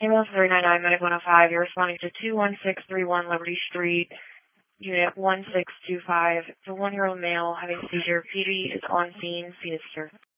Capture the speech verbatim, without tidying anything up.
Ambulance three nine nine, Medic one oh five, you're responding to two one six three one Liberty Street, Unit one six two five. It's a one-year-old male having a seizure. P D is on scene. Scene is secure.